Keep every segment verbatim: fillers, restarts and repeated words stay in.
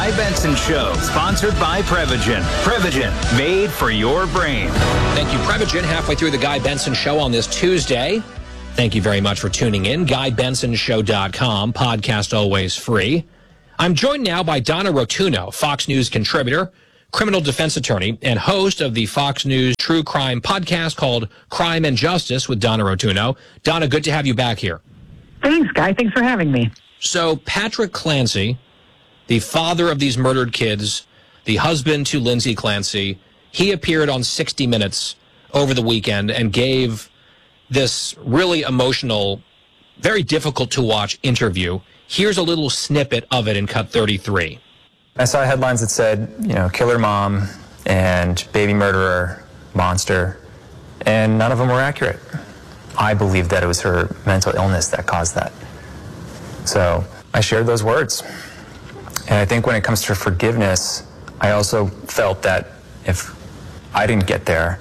Guy Benson Show, sponsored by Prevagen. Prevagen, made for your brain. Thank you, Prevagen. Halfway through the Guy Benson Show on this Tuesday. Thank you very much for tuning in. Guy Benson Show dot com, podcast always free. I'm joined now by Donna Rotuno, Fox News contributor, criminal defense attorney, and host of the Fox News true crime podcast called Crime and Justice with Donna Rotuno. Donna, good to have you back here. Thanks, Guy. Thanks for having me. So Patrick Clancy, the father of these murdered kids, the husband to Lindsay Clancy, he appeared on sixty minutes over the weekend and gave this really emotional, very difficult to watch interview. Here's a little snippet of it in cut thirty-three. I saw headlines that said, you know, killer mom and baby murderer, monster, and none of them were accurate. I believed that it was her mental illness that caused that. So I shared those words. And I think when it comes to forgiveness, I also felt that if I didn't get there,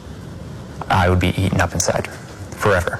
I would be eaten up inside forever.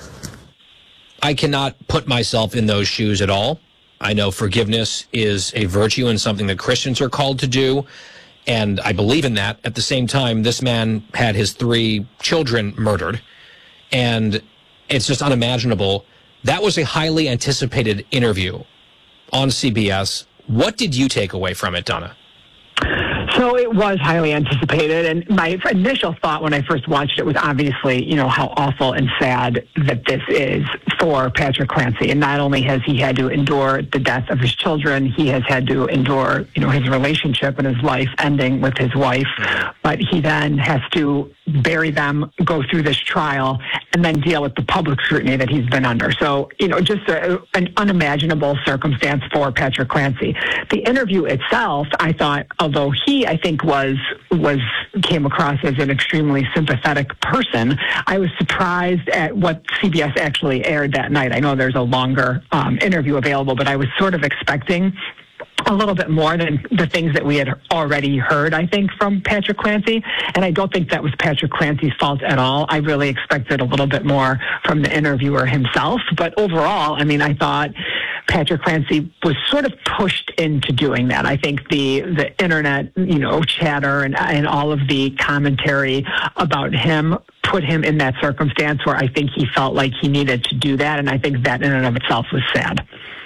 I cannot put myself in those shoes at all. I know forgiveness is a virtue and something that Christians are called to do, and I believe in that. At the same time, this man had his three children murdered, and it's just unimaginable. That was a highly anticipated interview on C B S. What did you take away from it, Donna? So it was highly anticipated, and my initial thought when I first watched it was obviously, you know, how awful and sad that this is for Patrick Clancy. And not only has he had to endure the death of his children, he has had to endure, you know, his relationship and his life ending with his wife, but he then has to bury them, go through this trial, and then deal with the public scrutiny that he's been under. So, you know, just a, an unimaginable circumstance for Patrick Clancy. The interview itself, I thought, although he, I think, was was came across as an extremely sympathetic person, I was surprised at what C B S actually aired that night. I know there's a longer um, interview available, but I was sort of expecting a little bit more than the things that we had already heard, I think, from Patrick Clancy. And I don't think that was Patrick Clancy's fault at all. I really expected a little bit more from the interviewer himself. But overall, I mean, I thought Patrick Clancy was sort of pushed into doing that. I think the the internet, you know, chatter and, and all of the commentary about him put him in that circumstance where I think he felt like he needed to do that. And I think that in and of itself was sad.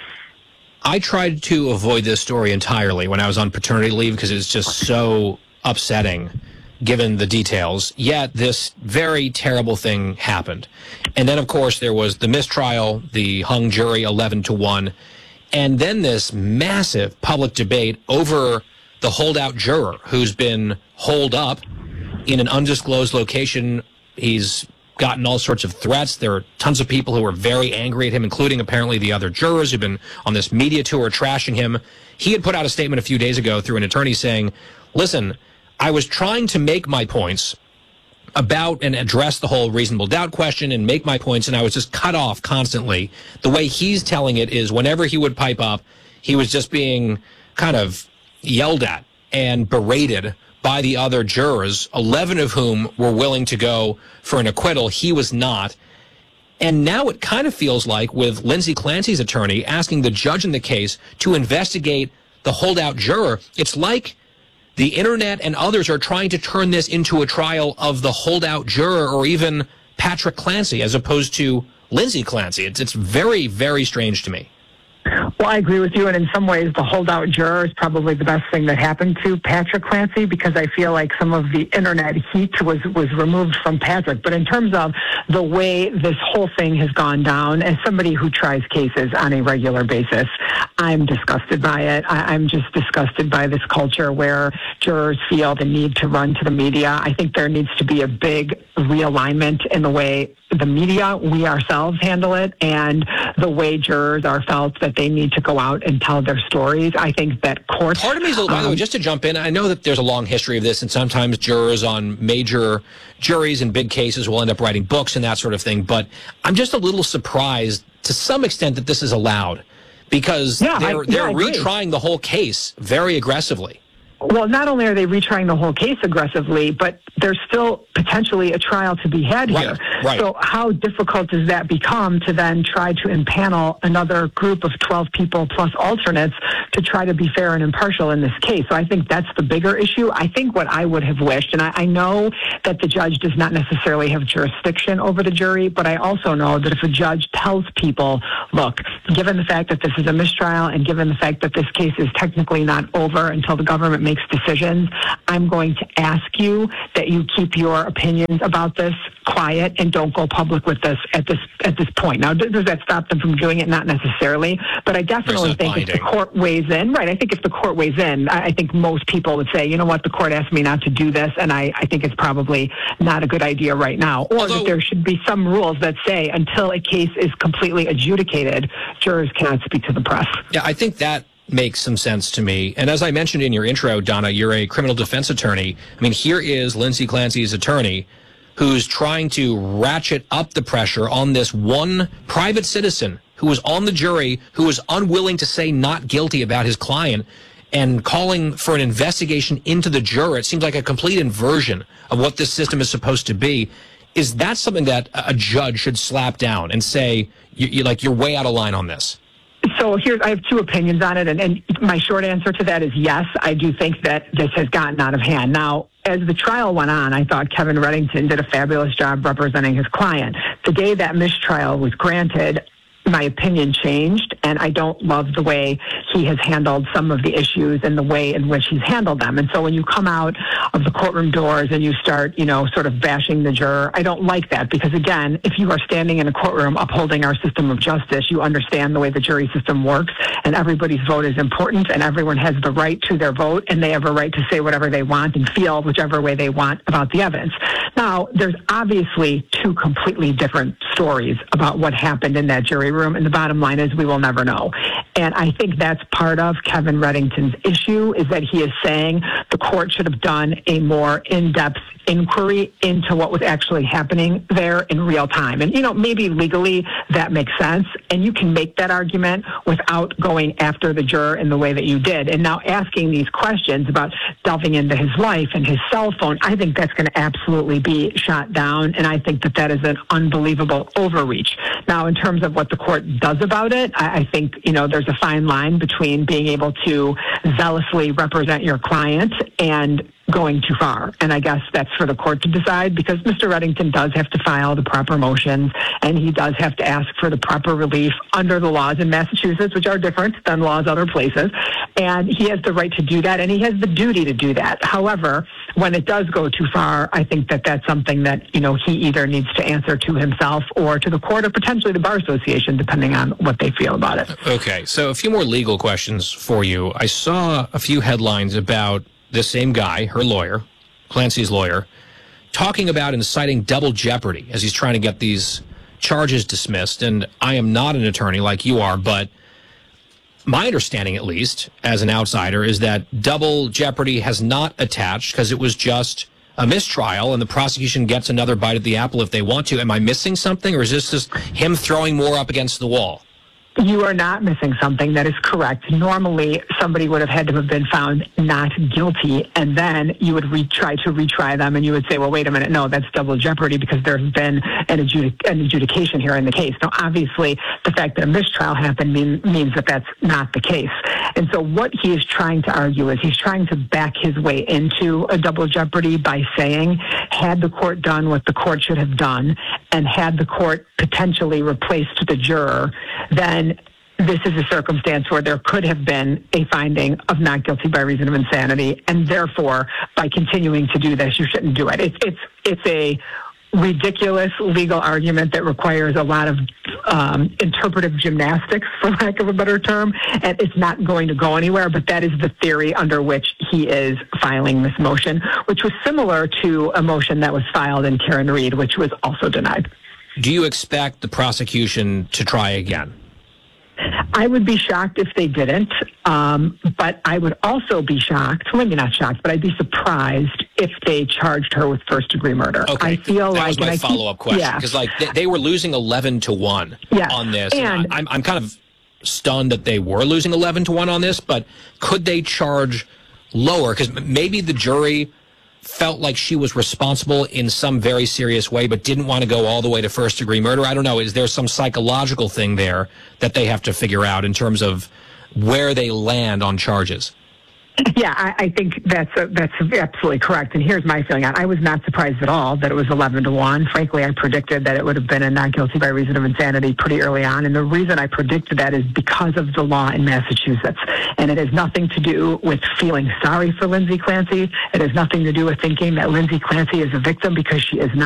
I tried to avoid this story entirely when I was on paternity leave because it's just so upsetting given the details. Yet this very terrible thing happened. And then, of course, there was the mistrial, the hung jury eleven to one, and then this massive public debate over the holdout juror who's been holed up in an undisclosed location. He's gotten all sorts of threats. There are tons of people who are very angry at him, including apparently the other jurors who've been on this media tour trashing him. He had put out a statement a few days ago through an attorney saying, listen, I was trying to make my points about and address the whole reasonable doubt question and make my points, and I was just cut off constantly. The way he's telling it is whenever he would pipe up, he was just being kind of yelled at and berated by the other jurors, eleven of whom were willing to go for an acquittal. He was not. And now it kind of feels like with Lindsay Clancy's attorney asking the judge in the case to investigate the holdout juror, it's like the internet and others are trying to turn this into a trial of the holdout juror or even Patrick Clancy as opposed to Lindsay Clancy. It's, it's very, very strange to me. Well, I agree with you, and in some ways, the holdout juror is probably the best thing that happened to Patrick Clancy because I feel like some of the internet heat was, was removed from Patrick. But in terms of the way this whole thing has gone down, as somebody who tries cases on a regular basis, I'm disgusted by it. I, I'm just disgusted by this culture where jurors feel the need to run to the media. I think there needs to be a big realignment in the way the media, we ourselves handle it, and the way jurors are felt that they need to go out and tell their stories. I think that courts... Part of me is, um, by the way, just to jump in, I know that there's a long history of this, and sometimes jurors on major juries and big cases will end up writing books and that sort of thing, but I'm just a little surprised to some extent that this is allowed, because yeah, they're, I, they're yeah, retrying the whole case very aggressively. Well, not only are they retrying the whole case aggressively, but there's still potentially a trial to be had here. Right, right. So how difficult does that become to then try to impanel another group of twelve people plus alternates to try to be fair and impartial in this case? So I think that's the bigger issue. I think what I would have wished, and I, I know that the judge does not necessarily have jurisdiction over the jury, but I also know that if a judge tells people, look, given the fact that this is a mistrial and given the fact that this case is technically not over until the government makes decisions, I'm going to ask you that you keep your opinions about this quiet and don't go public with this at this at this point. Now, does that stop them from doing it? Not necessarily, but I definitely think binding. if the court weighs in, right, I think if the court weighs in, I, I think most people would say, you know what, the court asked me not to do this, and I, I think it's probably not a good idea right now. Or Although, that there should be some rules that say until a case is completely adjudicated, jurors cannot speak to the press. Yeah, I think that makes some sense to me. And as I mentioned in your intro, Donna, you're a criminal defense attorney. I mean, here is Lindsay Clancy's attorney who's trying to ratchet up the pressure on this one private citizen who was on the jury, who was unwilling to say not guilty about his client, and calling for an investigation into the juror. It seems like a complete inversion of what this system is supposed to be. Is that something that a judge should slap down and say, you, you, like, you're way out of line on this? So here's, I have two opinions on it, and, and my short answer to that is yes, I do think that this has gotten out of hand. Now, as the trial went on, I thought Kevin Reddington did a fabulous job representing his client. The day that mistrial was granted, my opinion changed, and I don't love the way he has handled some of the issues and the way in which he's handled them. And so when you come out of the courtroom doors and you start, you know, sort of bashing the juror, I don't like that because, again, if you are standing in a courtroom upholding our system of justice, you understand the way the jury system works, and everybody's vote is important, and everyone has the right to their vote, and they have a right to say whatever they want and feel whichever way they want about the evidence. Now, there's obviously two completely different stories about what happened in that jury room, and the bottom line is we will never know. And I think that's part of Kevin Reddington's issue, is that he is saying the court should have done a more in-depth inquiry into what was actually happening there in real time. And, you know, maybe legally that makes sense, and you can make that argument without going after the juror in the way that you did. And now asking these questions about delving into his life and his cell phone, I think that's going to absolutely be shot down, and I think that that is an unbelievable overreach. Now, in terms of what the court does about it, I, I think, you know, there's a fine line between being able to zealously represent your client and going too far. And I guess that's for the court to decide, because Mister Reddington does have to file the proper motions, and he does have to ask for the proper relief under the laws in Massachusetts, which are different than laws other places. And he has the right to do that, and he has the duty to do that. However, when it does go too far, I think that that's something that, you know, he either needs to answer to himself or to the court or potentially the Bar Association, depending on what they feel about it. Okay, so a few more legal questions for you. I saw a few headlines about this same guy, her lawyer, Clancy's lawyer, talking about and citing double jeopardy as he's trying to get these charges dismissed. And I am not an attorney like you are, but my understanding, at least, as an outsider, is that double jeopardy has not attached because it was just a mistrial and the prosecution gets another bite at the apple if they want to. Am I missing something, or is this just him throwing more up against the wall? You are not missing something. That is correct. Normally, somebody would have had to have been found not guilty, and then you would re- try to retry them, and you would say, well, wait a minute, no, that's double jeopardy because there's been an, adjudic- an adjudication here in the case. Now, obviously, the fact that a mistrial happened mean- means that that's not the case. And so what he is trying to argue is he's trying to back his way into a double jeopardy by saying, had the court done what the court should have done, and had the court potentially replaced the juror, then this is a circumstance where there could have been a finding of not guilty by reason of insanity, and therefore, by continuing to do this, you shouldn't do it. It's it's it's a ridiculous legal argument that requires a lot of um, interpretive gymnastics, for lack of a better term, and it's not going to go anywhere, but that is the theory under which he is filing this motion, which was similar to a motion that was filed in Karen Reed, which was also denied. Do you expect the prosecution to try again? I would be shocked if they didn't, um, but I would also be shocked, maybe not shocked, but I'd be surprised if they charged her with first-degree murder. Okay, I feel that like, was my and follow-up keep, question, yeah. because like they, they were losing eleven to one Yes. on this. And, and I, I'm, I'm kind of stunned that they were losing eleven to one on this, but could they charge lower? Because maybe the jury felt like she was responsible in some very serious way, but didn't want to go all the way to first-degree murder. I don't know. Is there some psychological thing there that they have to figure out in terms of where they land on charges? Yeah, I, I think that's a, that's absolutely correct. And here's my feeling on it. I was not surprised at all that it was eleven to one. Frankly, I predicted that it would have been a not guilty by reason of insanity pretty early on. And the reason I predicted that is because of the law in Massachusetts. And it has nothing to do with feeling sorry for Lindsay Clancy. It has nothing to do with thinking that Lindsay Clancy is a victim, because she is not.